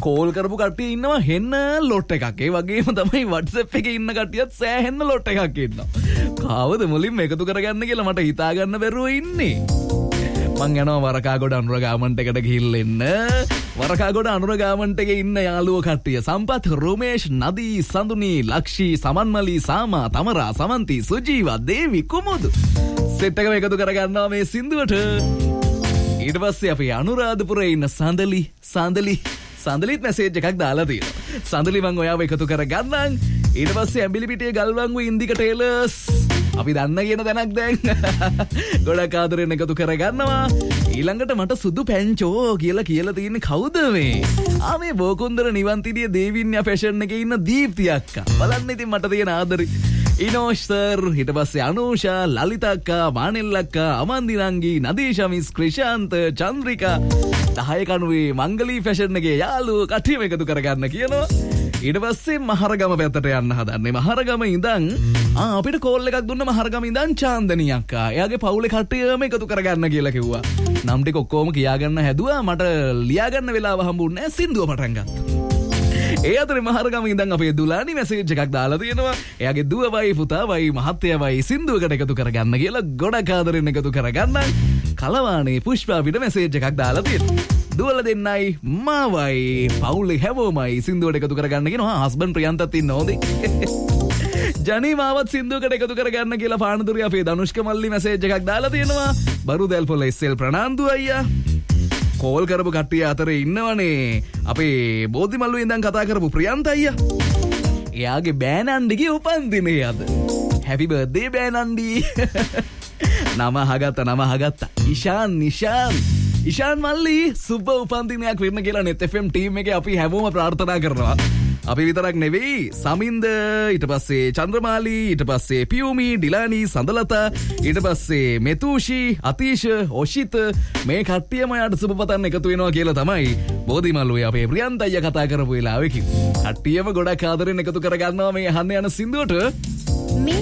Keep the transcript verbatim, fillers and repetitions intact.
Call කරපු කට්ටිය ඉන්නවා හෙන්න ලොට් එකක්. ඒ වගේම තමයි WhatsApp එකේ ඉන්න කට්ටියත් සෑහෙන්න ලොට් එකක් ඉන්නවා. කාවද මුලින්ම එකතු කරගන්න කියලා මට හිතා ගන්න බැරුව ඉන්නේ. මං යනවා වරකාගොඩ අනුර ගාමන්ට් එකට ගිහිල්ලා එන්න. වරකාගොඩ අනුර ගාමන්ට් එකේ ඉන්න යාළුවෝ කට්ටිය සම්පත්, රොමේෂ්, නදී, සඳුනි, ලක්ෂී, සමන්මලි, සාමා, තමරා, සමන්ති, සුජීවා, දේවි, කුමුදු සෙට් එකම එකතු කරගන්නවා මේ සින්දුවට. ඊට පස්සේ අපි අනුරාධපුරේ ඉන්න සඳලි සඳලි සඳලිත් මැසේජ් එකක් දාලා තියෙනවා. සඳලි මං ඔයාව එකතු කරගන්නම්. ඊට පස්සේ ඇඹිලිපිටියේ ගල්වංගු ඉන්දික ටේලර්ස් අපි දන්න කියන තැනක් දැන් ගොඩක් ආදරෙන් එකතු කරගන්නවා. ඊළඟට මට සුදු පැංචෝ කියලා කියලා තියෙන්නේ කවුද මේ? ආ මේ බෝකොන්දර නිවන්තිඩිය දේවින්‍යා ෆැෂන් එකේ ඉන්න දීප්ති අක්කා. බලන්න ඉතින් මට තියෙන ආදරේ. ඉනෝෂ් සර්, ඊට පස්සේ අනූෂා, ලලිත අක්කා, මානෙල් අක්කා, අමන්දිනංගි, නදීෂා මිස්, ක්‍රිෂාන්ත, චන්ද්‍රිකා, දහය කණුවේ මංගලී ෆැෂන් එකේ යාළුවෝ කට්ටියම එකතු කරගන්න කියනවා. ඊට පස්සේ මහරගම පැත්තට යන්න හදන්නේ. මහරගම ඉඳන් ආ අපිට කෝල් එකක් දුන්න මහරගම ඉඳන් චාන්දනී අක්කා. එයාගේ පවුලේ කට්ටියම එකතු කරගන්න කියලා කිව්වා. නම් ටික ඔක්කොම කියාගන්න හැදුවා. මට ලියාගන්න වෙලාව හම්බුන්නේ නැහැ. සින්දුව පටන් ගත්තා. ඒ අතරේ මහරගම ඉඳන් අපේ දුලානි මැසේජ් එකක් දාලා තියෙනවා. එයාගේ දුවවයි පුතාවයි මහත්තයවයි සින්දුවකට එකතු කරගන්න කියලා ගොඩක් ආදරෙන් එකතු කරගන්න. කලවානේ පුෂ්පා අපිට මැසේජ් එකක් දාලා තියෙනවා. දුවල දෙන්නයි මාවයි පවුලේ හැමෝමයි සින්දුවට එකතු කරගන්න කියනවා. හස්බන්ඩ් ප්‍රියන්තත් ඉන්න ඕනේ. ජනී මාවත් සින්දුවකට එකතු කරගන්න කියලා පානදුරිය අපේ ධනුෂ්ක මල්ලි මැසේජ් එකක් දාලා තියෙනවා. බරුදැල් පොළ එස්.එල් ප්‍රනාන්දු අයියා කෝල් කරපු කට්ටිය අතරේ ඉන්නවනේ අපේ බෝධිමල්ලුවේ ඉඳන් කතා කරපු ප්‍රියන්ත අයියා. එයාගේ බෑනන්ඩිගේ උපන්දිනේ අද. හැපි බර්ත්ඩේ බෑනන්ඩි. නම අහගත්තා නම අහගත්තා. ඉෂාන් නිෂාන් ඉෂාන් මල්ලි සුබ උපන්දිනයක් වෙන්න කියලා net එෆ් එම් ටීම් එකේ අපි හැමෝම ප්‍රාර්ථනා කරනවා. අපි විතරක් නෙවෙයි සමින්ද, ඊට පස්සේ චන්ද්‍රමාලි, ඊට පස්සේ පියුමි, ඩිලානි, සඳලතා, ඊට පස්සේ මෙතුෂි, අතීෂ, ඔෂිත මේ කට්ටියම යාට සුබ පතන්න එකතු වෙනවා කියලා තමයි බෝධිමල්ලුවේ අපේ ප්‍රියන්ත අයියා කතා කරපු වෙලාවෙකින්. කට්ටියම ගොඩක් ආදරෙන් එකතු කරගන්නවා මේ අහන්න යන සින්දුවට.